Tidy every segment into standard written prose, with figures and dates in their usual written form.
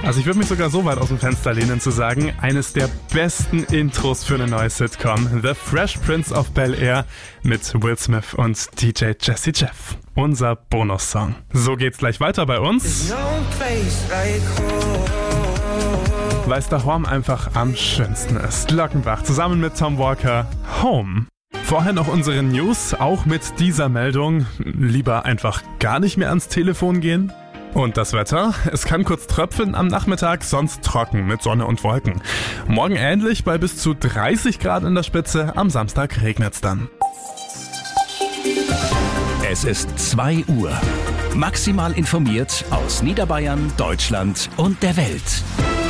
Also ich würde mich sogar so weit aus dem Fenster lehnen zu sagen, eines der besten Intros für eine neue Sitcom, The Fresh Prince of Bel-Air mit Will Smith und DJ Jazzy Jeff. Unser Bonussong. So geht's gleich weiter bei uns. Weil es daheim einfach am schönsten ist. Glockenbach zusammen mit Tom Walker, Home. Vorher noch unsere News, auch mit dieser Meldung. Lieber einfach gar nicht mehr ans Telefon gehen. Und das Wetter? Es kann kurz tröpfeln am Nachmittag, sonst trocken mit Sonne und Wolken. Morgen ähnlich bei bis zu 30 Grad in der Spitze, am Samstag regnet's dann. Es ist 2 Uhr. Maximal informiert aus Niederbayern, Deutschland und der Welt.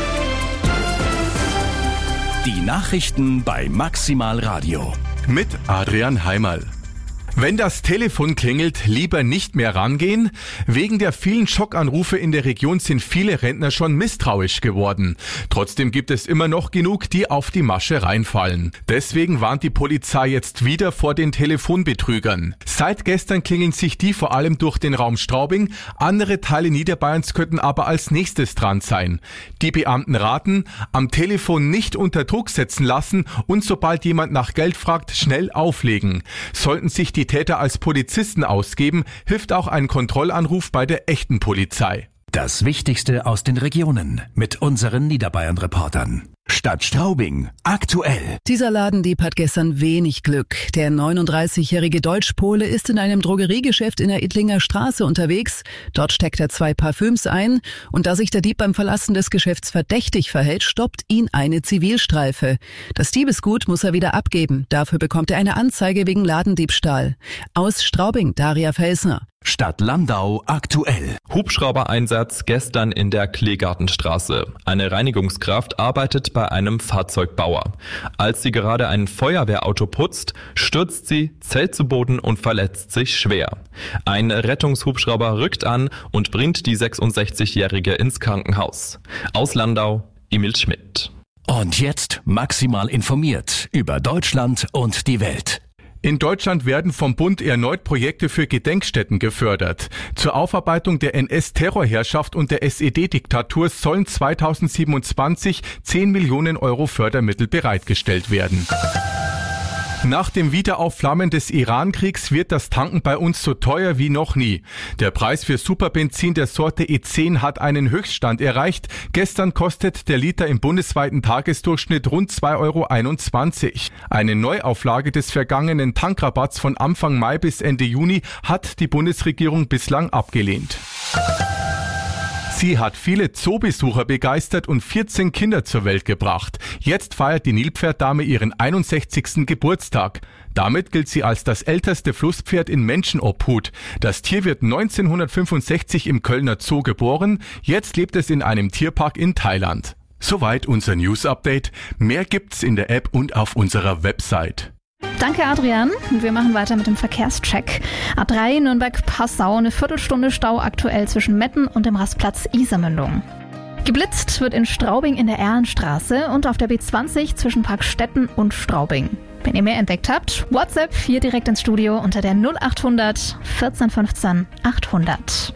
Die Nachrichten bei Maximal Radio. Mit Adrian Heimerl. Wenn das Telefon klingelt, lieber nicht mehr rangehen. Wegen der vielen Schockanrufe in der Region sind viele Rentner schon misstrauisch geworden. Trotzdem gibt es immer noch genug, die auf die Masche reinfallen. Deswegen warnt die Polizei jetzt wieder vor den Telefonbetrügern. Seit gestern klingeln sich die vor allem durch den Raum Straubing. Andere Teile Niederbayerns könnten aber als nächstes dran sein. Die Beamten raten, am Telefon nicht unter Druck setzen lassen und sobald jemand nach Geld fragt, schnell auflegen. Sollten sich die Täter als Polizisten ausgeben, hilft auch ein Kontrollanruf bei der echten Polizei. Das Wichtigste aus den Regionen mit unseren Niederbayern-Reportern. Stadt Straubing. Aktuell. Dieser Ladendieb hat gestern wenig Glück. Der 39-jährige Deutschpole ist in einem Drogeriegeschäft in der Ittlinger Straße unterwegs. Dort steckt er 2 Parfüms ein. Und da sich der Dieb beim Verlassen des Geschäfts verdächtig verhält, stoppt ihn eine Zivilstreife. Das Diebesgut muss er wieder abgeben. Dafür bekommt er eine Anzeige wegen Ladendiebstahl. Aus Straubing, Daria Felsner. Stadt Landau aktuell. Hubschrauber-Einsatz gestern in der Kleegartenstraße. Eine Reinigungskraft arbeitet bei einem Fahrzeugbauer. Als sie gerade ein Feuerwehrauto putzt, stürzt sie, zählt zu Boden und verletzt sich schwer. Ein Rettungshubschrauber rückt an und bringt die 66-Jährige ins Krankenhaus. Aus Landau, Emil Schmidt. Und jetzt maximal informiert über Deutschland und die Welt. In Deutschland werden vom Bund erneut Projekte für Gedenkstätten gefördert. Zur Aufarbeitung der NS-Terrorherrschaft und der SED-Diktatur sollen 2027 10 Millionen Euro Fördermittel bereitgestellt werden. Nach dem Wiederaufflammen des Iran-Kriegs wird das Tanken bei uns so teuer wie noch nie. Der Preis für Superbenzin der Sorte E10 hat einen Höchststand erreicht. Gestern kostet der Liter im bundesweiten Tagesdurchschnitt rund 2,21 €. Eine Neuauflage des vergangenen Tankrabatts von Anfang Mai bis Ende Juni hat die Bundesregierung bislang abgelehnt. Sie hat viele Zoobesucher begeistert und 14 Kinder zur Welt gebracht. Jetzt feiert die Nilpferddame ihren 61. Geburtstag. Damit gilt sie als das älteste Flusspferd in Menschenobhut. Das Tier wird 1965 im Kölner Zoo geboren. Jetzt lebt es in einem Tierpark in Thailand. Soweit unser News-Update. Mehr gibt's in der App und auf unserer Website. Danke, Adrian. Wir machen weiter mit dem Verkehrscheck. A3 Nürnberg-Passau, eine Viertelstunde Stau aktuell zwischen Metten und dem Rastplatz Isermündung. Geblitzt wird in Straubing in der Erlenstraße und auf der B20 zwischen Parkstetten und Straubing. Wenn ihr mehr entdeckt habt, WhatsApp hier direkt ins Studio unter der 0800 14 15 800.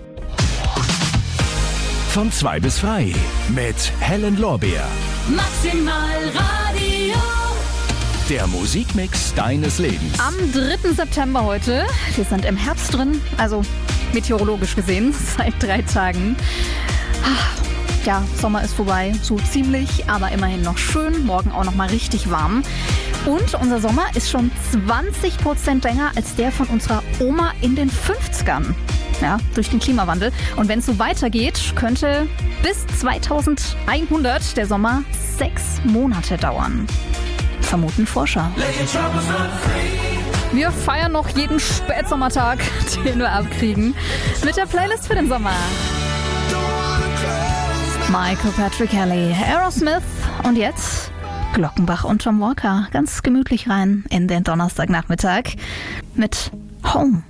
Von 2 bis frei mit Helen Lorbeer. Maximal Radio. Der Musikmix deines Lebens. Am 3. September heute. Wir sind im Herbst drin, also meteorologisch gesehen, seit 3 Tagen. Ja, Sommer ist vorbei, so ziemlich, aber immerhin noch schön. Morgen auch noch mal richtig warm. Und unser Sommer ist schon 20% länger als der von unserer Oma in den 50ern. Ja, durch den Klimawandel. Und wenn es so weitergeht, könnte bis 2100 der Sommer 6 Monate dauern. Vermuten Forscher. Wir feiern noch jeden Spätsommertag, den wir abkriegen, mit der Playlist für den Sommer. Michael Patrick Kelly, Aerosmith und jetzt Glockenbach und Tom Walker ganz gemütlich rein in den Donnerstagnachmittag mit Home.